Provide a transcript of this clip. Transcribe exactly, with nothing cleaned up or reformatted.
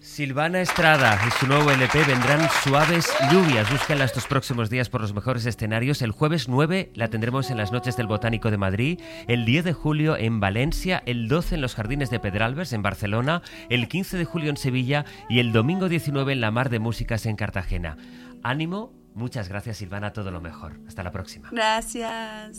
Silvana Estrada y su nuevo L P Vendrán Suaves Lluvias. Búsquenla estos próximos días por los mejores escenarios. El jueves nueve la tendremos en las Noches del Botánico de Madrid, el diez de julio en Valencia, el doce en los Jardines de Pedralbes en Barcelona, el quince de julio en Sevilla y el domingo diecinueve en la Mar de Músicas en Cartagena. Ánimo, muchas gracias Silvana, todo lo mejor. Hasta la próxima. Gracias.